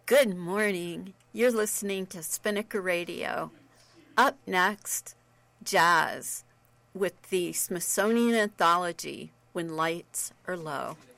Good morning. You're listening to Spinnaker Radio. Up next, jazz with the Smithsonian Anthology, When Lights Are Low.